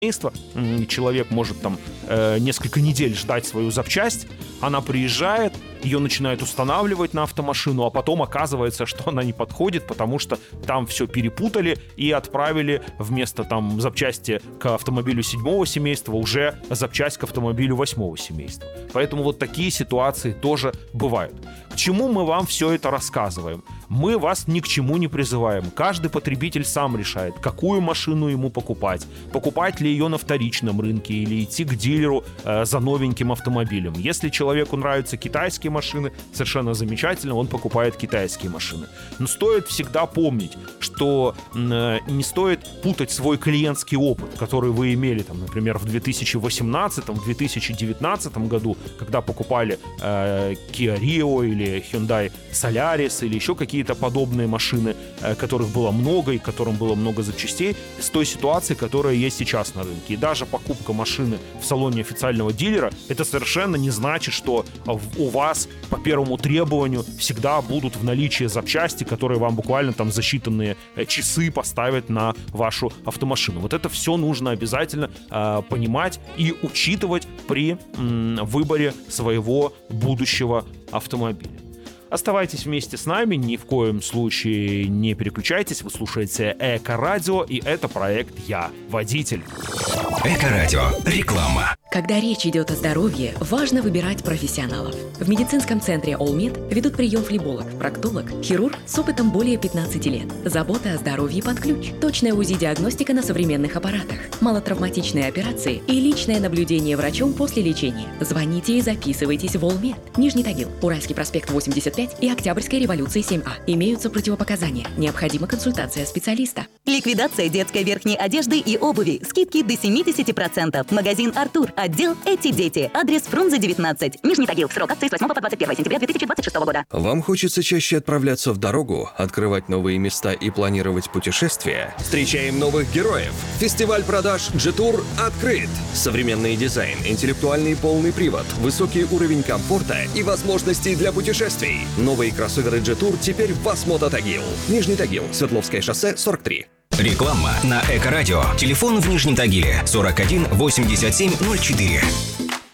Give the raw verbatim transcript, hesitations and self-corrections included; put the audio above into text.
Человек может там э, несколько недель ждать свою запчасть, она приезжает, ее начинают устанавливать на автомашину, а потом оказывается, что она не подходит, потому что там все перепутали и отправили вместо там запчасти к автомобилю седьмого семейства уже запчасть к автомобилю восьмого семейства. Поэтому вот такие ситуации тоже бывают. К чему мы вам все это рассказываем? Мы вас ни к чему не призываем. Каждый потребитель сам решает, какую машину ему покупать. Покупать ли ее на вторичном рынке или идти к дилеру э, за новеньким автомобилем. Если человеку нравятся китайские машины, совершенно замечательно, он покупает китайские машины. Но стоит всегда помнить, что э, не стоит путать свой клиентский опыт, который вы имели, там, например, в две тысячи восемнадцатом — две тысячи девятнадцатом году, когда покупали э, Kia Rio или Hyundai Solaris или еще какие-то подобные машины, э, которых было много и которым было много запчастей, с той ситуацией, которая есть сейчас на рынке. И даже покупка машины в салоне официального дилера, это совершенно не значит, что у вас по первому требованию всегда будут в наличии запчасти, которые вам буквально там за считанные часы поставят на вашу автомашину. Вот это все нужно обязательно э, понимать и учитывать при м, выборе своего будущего автомобиля. Оставайтесь вместе с нами, ни в коем случае не переключайтесь. Вы слушаете Эко-радио, и это проект «Я водитель». Эко-радио. Реклама. Когда речь идет о здоровье, важно выбирать профессионалов. В медицинском центре All.Med ведут прием флеболог, проктолог, хирург с опытом более пятнадцати лет. Забота о здоровье под ключ. Точная УЗИ-диагностика на современных аппаратах. Малотравматичные операции и личное наблюдение врачом после лечения. Звоните и записывайтесь в All.Med. Нижний Тагил, Уральский проспект восемьдесят пять и Октябрьской революции семь А. Имеются противопоказания. Необходима консультация специалиста. Ликвидация детской верхней одежды и обуви. Скидки до семьдесят процентов. Магазин «Артур». Отдел «Эти дети». Адрес Фрунзе, девятнадцать. Нижний Тагил. Срок акции с восьмого по двадцать первое сентября две тысячи двадцать шестого года. Вам хочется чаще отправляться в дорогу, открывать новые места и планировать путешествия? Встречаем новых героев. Фестиваль продаж Джетур открыт. Современный дизайн, интеллектуальный полный привод, высокий уровень комфорта и возможностей для путешествий. Новые кроссоверы Джетур теперь в Восмота Тагил. Нижний Тагил. Свердловское шоссе, сорок три. Реклама на Эко-радио. Телефон в Нижнем Тагиле сорок один восемьдесят семь ноль четыре.